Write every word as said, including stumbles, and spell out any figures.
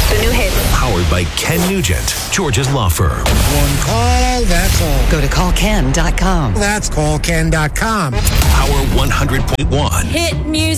The new hit. Powered by Ken Nugent, Georgia's law firm. One call, that's all. Go to call ken dot com. That's call ken dot com. Power one hundred point one. Hit music.